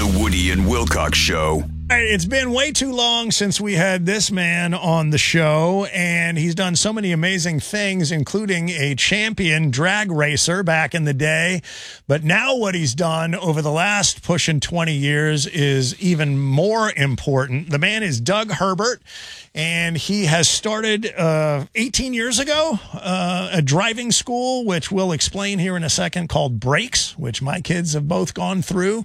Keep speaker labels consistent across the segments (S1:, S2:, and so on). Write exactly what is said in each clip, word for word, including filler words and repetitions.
S1: The Woody and Wilcox Show.
S2: It's been way too long since we had this man on the show, and he's done so many amazing things, including a champion drag racer back in the day. But now what he's done over the last pushing twenty years is even more important. The man is Doug Herbert, and he has started uh, eighteen years ago uh, a driving school, which we'll explain here in a second, called Brakes, which my kids have both gone through.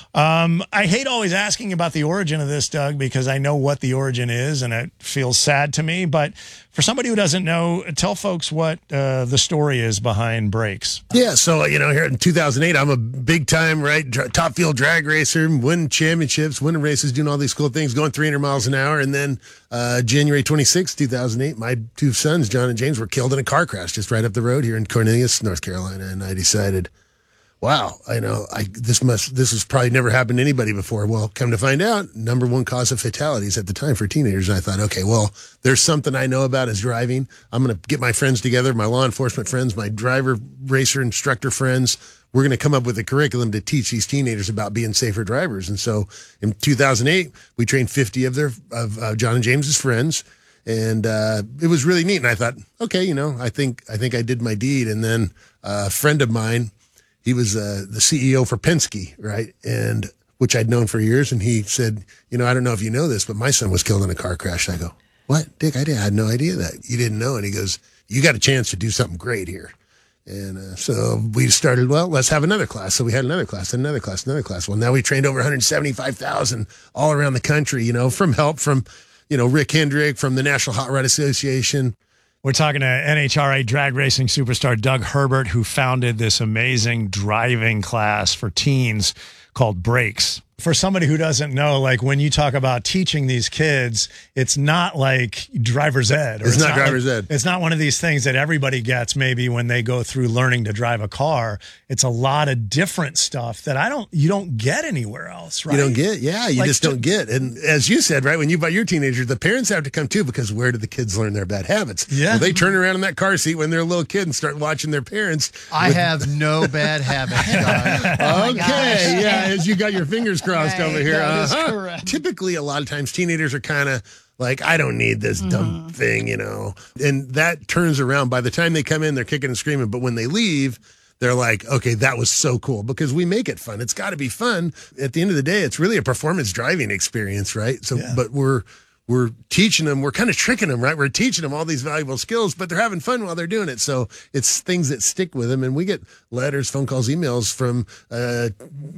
S2: Um, I hate always asking about the origin of this, Doug, because I know what the origin is, and it feels sad to me. But for somebody who doesn't know, tell folks what uh, the story is behind Brakes.
S3: Yeah, so, you know, here in two thousand eight, I'm a big-time, right, dr- top field drag racer, winning championships, winning races, doing all these cool things, going three hundred miles an hour. And then uh, January twenty-sixth, two thousand eight, my two sons, John and James, were killed in a car crash just right up the road here in Cornelius, North Carolina. And I decided, wow, I know I this must this has probably never happened to anybody before. Well, come to find out, number one cause of fatalities at the time for teenagers. And I thought, okay, well, there's something I know about is driving. I'm going to get my friends together, my law enforcement friends, my driver, racer, instructor friends. We're going to come up with a curriculum to teach these teenagers about being safer drivers. And so in two thousand eight, we trained fifty of their of uh, John and James's friends. And uh, it was really neat. And I thought, okay, you know, I think I think I did my deed. And then uh, a friend of mine, he was uh, the C E O for Penske, right? And which I'd known for years. And he said, you know, I don't know if you know this, but my son was killed in a car crash. I go, what? Dick, I, did, I had no idea that. You didn't know. And he goes, you got a chance to do something great here. And uh, so we started, well, let's have another class. So we had another class, another class, another class. Well, now we trained over one hundred seventy-five thousand all around the country, you know, from help from, you know, Rick Hendrick, from the National Hot Rod Association.
S2: We're talking to N H R A drag racing superstar Doug Herbert, who founded this amazing driving class for teens called Brakes. For somebody who doesn't know, like when you talk about teaching these kids, it's not like driver's ed. Or
S3: it's, it's not, not driver's
S2: like,
S3: ed.
S2: It's not one of these things that everybody gets maybe when they go through learning to drive a car. It's a lot of different stuff that I don't, you don't get anywhere else, right?
S3: You don't get, yeah, you
S2: like
S3: just
S2: to,
S3: don't get. And as you said, right, when you buy your teenager, the parents have to come too, because where do the kids learn their bad habits?
S2: Yeah.
S3: Well, they turn around in that car seat when they're a little kid and start watching their parents.
S4: I
S3: with,
S4: have no bad habits, Doug.
S3: Oh okay, yeah, as you got your fingers crossed
S4: right,
S3: over here.
S4: That is
S3: uh-huh.
S4: correct.
S3: Typically, a lot of times, teenagers are kind of like, I don't need this mm-hmm. dumb thing, you know. And that turns around. By the time they come in, they're kicking and screaming. But when they leave, they're like, okay, that was so cool, because we make it fun. It's got to be fun. At the end of the day, it's really a performance driving experience, right? So, yeah. but we're we're teaching them, we're kind of tricking them, right? We're teaching them all these valuable skills, but they're having fun while they're doing it. So it's things that stick with them. And we get letters, phone calls, emails from a,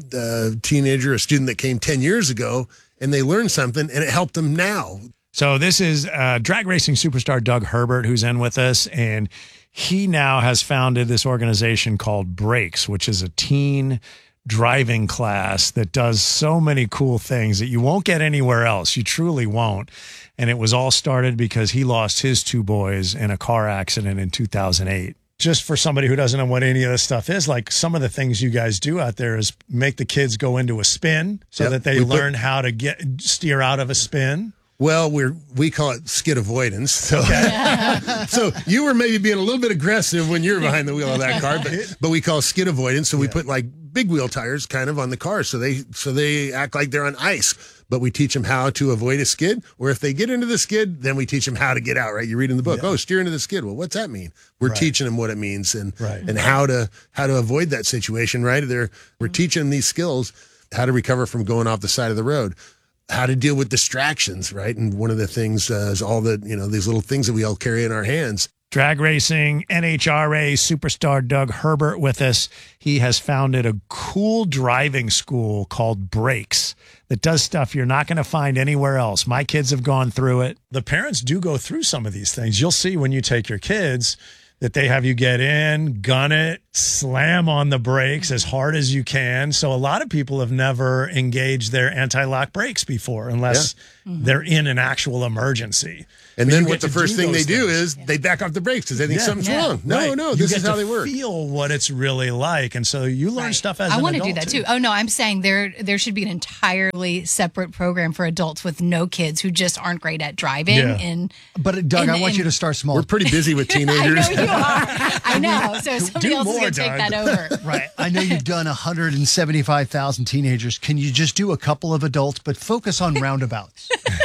S3: a teenager, a student that came ten years ago, and they learned something and it helped them now.
S2: So this is uh, drag racing superstar Doug Herbert, who's in with us, and he now has founded this organization called Brakes, which is a teen driving class that does so many cool things that you won't get anywhere else. You truly won't. And it was all started because he lost his two boys in a car accident in two thousand eight. Just for somebody who doesn't know what any of this stuff is, like some of the things you guys do out there is make the kids go into a spin so yep. that they we learn put, how to get steer out of a spin.
S3: Well, we're we call it skid avoidance. So, okay. so you were maybe being a little bit aggressive when you were behind the wheel of that car, but but we call it skid avoidance. So we yeah. put like big wheel tires kind of on the car, so they so they act like they're on ice. But we teach them how to avoid a skid, or if they get into the skid, then we teach them how to get out. Right? You read in the book, yeah. oh, steer into the skid. Well, what's that mean? We're right. teaching them what it means and
S2: right.
S3: and how to how to avoid that situation. Right? They're we're teaching them these skills, how to recover from going off the side of the road, how to deal with distractions, right? And one of the things uh, is all the, you know, these little things that we all carry in our hands.
S2: Drag racing, N H R A superstar Doug Herbert with us. He has founded a cool driving school called Brakes that does stuff you're not going to find anywhere else. My kids have gone through it. The parents do go through some of these things. You'll see when you take your kids that they have you get in, gun it, slam on the brakes as hard as you can. So a lot of people have never engaged their anti-lock brakes before unless yeah. mm-hmm. they're in an actual emergency.
S3: And but then what the first thing they do is
S2: yeah.
S3: they back off the brakes because they think
S2: yeah.
S3: something's
S2: yeah.
S3: wrong. No,
S2: right.
S3: no,
S2: you
S3: this
S2: get
S3: is how
S2: to
S3: they work.
S2: Feel what it's really like, and so you learn
S5: right.
S2: stuff as
S5: I
S2: an
S5: want to
S2: adult
S5: do that
S2: too.
S5: too. Oh no, I'm saying there there should be an entirely separate program for adults with no kids who just aren't great at driving.
S2: Yeah.
S5: And
S4: but Doug,
S5: and,
S4: I want
S5: and,
S4: you to start small.
S3: We're pretty busy with teenagers.
S5: I know you are. I know. So somebody
S2: Do
S5: else
S2: more,
S5: is going to take
S2: Doug.
S5: that over.
S4: Right. I know you've done one hundred seventy-five thousand teenagers. Can you just do a couple of adults, but focus on roundabouts?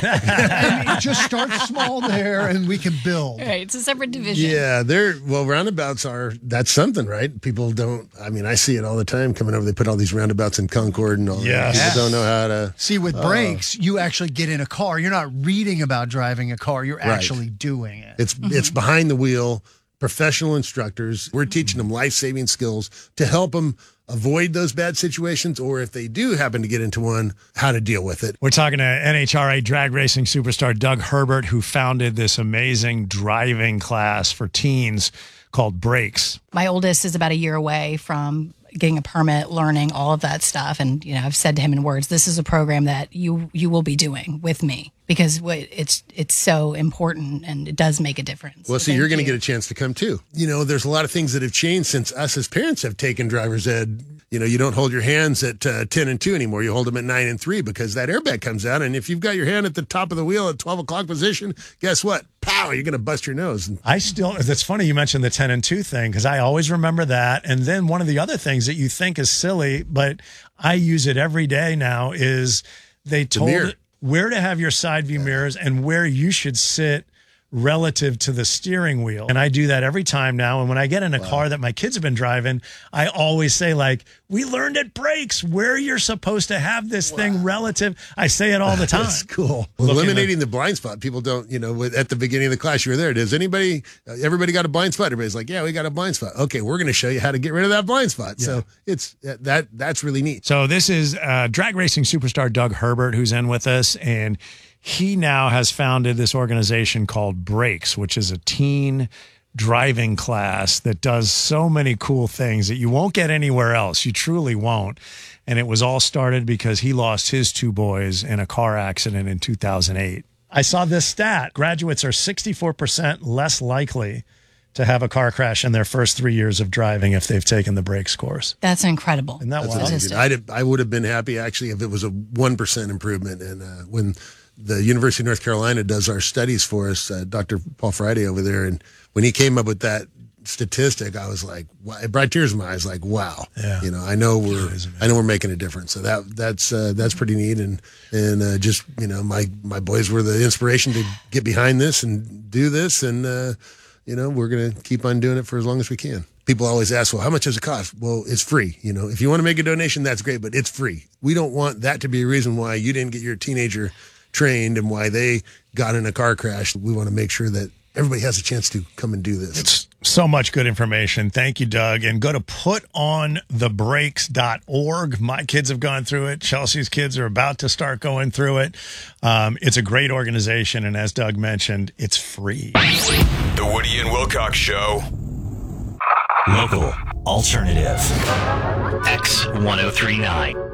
S4: And just start small there, and we can build.
S5: Right. It's a separate division.
S3: Yeah, they're well, roundabouts are that's something, right? People don't. I mean, I see it all the time coming over. They put all these roundabouts in Concord and all
S2: Yes.
S3: that. People don't know how to.
S4: See, with brakes, you actually get in a car. You're not reading about driving a car. You're actually doing it.
S3: It's it's behind the wheel. Professional instructors. We're teaching them life-saving skills to help them avoid those bad situations, or if they do happen to get into one, how to deal with it.
S2: We're talking to N H R A drag racing superstar Doug Herbert, who founded this amazing driving class for teens called Brakes.
S5: My oldest is about a year away from getting a permit, learning all of that stuff. And, you know, I've said to him in words, this is a program that you you will be doing with me because it's it's so important and it does make a difference.
S3: Well, so,
S5: so
S3: you're going to
S5: you.
S3: get a chance to come too. You know, there's a lot of things that have changed since us as parents have taken driver's ed. You know, you don't hold your hands at uh, ten and two anymore. You hold them at nine and three because that airbag comes out. And if you've got your hand at the top of the wheel at twelve o'clock position, guess what? Pow, you're going to bust your nose.
S2: I still, that's funny you mentioned the ten and two thing because I always remember that. And then one of the other things that you think is silly, but I use it every day now is they told
S3: mirror.
S2: where to have your side view mirrors and where you should sit relative to the steering wheel. And I do that every time now. And when I get in a wow. car that my kids have been driving, I always say like, we learned at Brakes where you're supposed to have this wow. thing relative. I say it all the time.
S3: That's cool. Well, eliminating the blind spot. People don't, you know, with, at the beginning of the class, you were there. Does anybody, uh, everybody got a blind spot? Everybody's like, yeah, we got a blind spot. Okay, we're going to show you how to get rid of that blind spot. Yeah. So it's that that's really neat.
S2: So this is uh, drag racing superstar Doug Herbert, who's in with us. And he now has founded this organization called Brakes, which is a teen driving class that does so many cool things that you won't get anywhere else. You truly won't. And it was all started because he lost his two boys in a car accident in two thousand eight. I saw this stat. Graduates are sixty-four percent less likely to have a car crash in their first three years of driving if they've taken the Brakes course.
S5: That's incredible.
S2: Isn't that
S3: That's
S2: wild?
S3: amazing. I'd have, I would have been happy actually if it was a one percent improvement. And uh, when the University of North Carolina does our studies for us, uh, Doctor Paul Friday over there, and when he came up with that statistic, I was like, wow, it brought tears in my eyes. Like, wow,
S2: yeah.
S3: you know, I know we're, I know we're making a difference. So that that's uh, that's pretty neat, and and uh, just you know, my my boys were the inspiration to get behind this and do this, and uh, you know, we're gonna keep on doing it for as long as we can. People always ask, well, how much does it cost? Well, it's free. You know, if you want to make a donation, that's great, but it's free. We don't want that to be a reason why you didn't get your teenager trained and why they got in a car crash. We want to make sure that everybody has a chance to come and do this.
S2: It's so much good information. Thank you, Doug. And go to put on the brakes dot org. My kids have gone through it. Chelsea's kids are about to start going through it. Um, it's a great organization. And as Doug mentioned, it's free.
S1: The Woody and Wilcox Show.
S6: Local, alternative, X ten thirty-nine.